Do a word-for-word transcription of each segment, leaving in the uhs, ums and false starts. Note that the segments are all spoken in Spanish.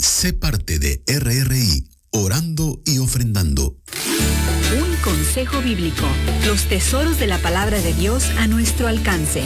Sé parte de R R I, orando y ofrendando. Un consejo bíblico, los tesoros de la palabra de Dios a nuestro alcance.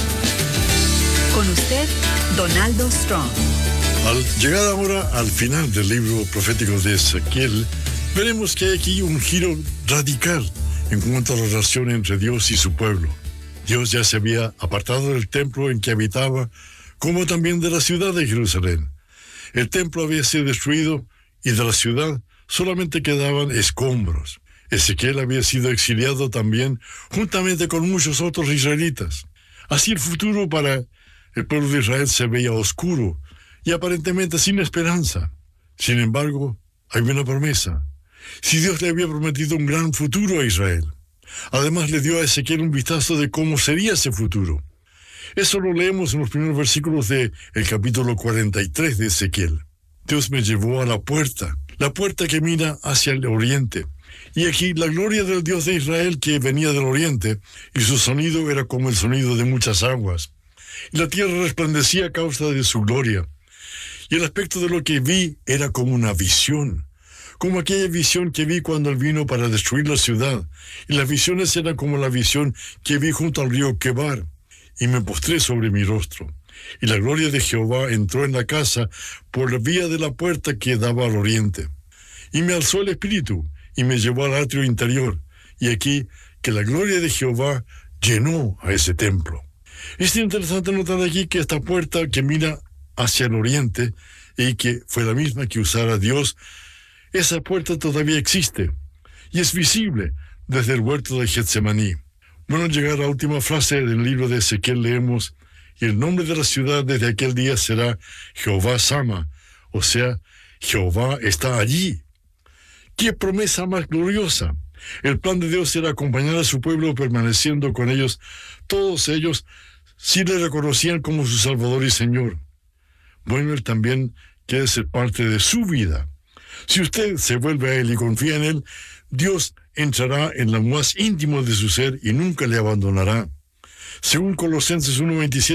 Con usted, Donaldo Strong. Al llegar ahora al final del libro profético de Ezequiel, veremos que hay aquí un giro radical en cuanto a la relación entre Dios y su pueblo. Dios ya se había apartado del templo en que habitaba, como también de la ciudad de Jerusalén. El templo había sido destruido y de la ciudad solamente quedaban escombros. Ezequiel había sido exiliado también, juntamente con muchos otros israelitas. Así el futuro para el pueblo de Israel se veía oscuro y aparentemente sin esperanza. Sin embargo, hay una promesa. Si Dios le había prometido un gran futuro a Israel, además le dio a Ezequiel un vistazo de cómo sería ese futuro. Eso lo leemos en los primeros versículos del capítulo cuarenta y tres de Ezequiel. Dios me llevó a la puerta, la puerta que mira hacia el oriente. Y aquí la gloria del Dios de Israel que venía del oriente, y su sonido era como el sonido de muchas aguas. Y la tierra resplandecía a causa de su gloria. Y el aspecto de lo que vi era como una visión, como aquella visión que vi cuando él vino para destruir la ciudad. Y las visiones eran como la visión que vi junto al río Quebar. Y me postré sobre mi rostro. Y la gloria de Jehová entró en la casa por la vía de la puerta que daba al oriente. Y me alzó el espíritu, y me llevó al atrio interior. Y aquí que la gloria de Jehová llenó a ese templo. Es interesante notar aquí que esta puerta que mira hacia el oriente, y que fue la misma que usara Dios, esa puerta todavía existe, y es visible desde el huerto de Getsemaní. Bueno, al llegar a la última frase del libro de Ezequiel leemos, y el nombre de la ciudad desde aquel día será Jehová Sama, o sea, Jehová está allí. ¡Qué promesa más gloriosa! El plan de Dios era acompañar a su pueblo permaneciendo con ellos. Todos ellos sí le reconocían como su Salvador y Señor. Bueno, Él también quiere ser parte de su vida. Si usted se vuelve a Él y confía en Él, Dios entrará en lo más íntimo de su ser y nunca le abandonará. Según Colosenses uno veintisiete,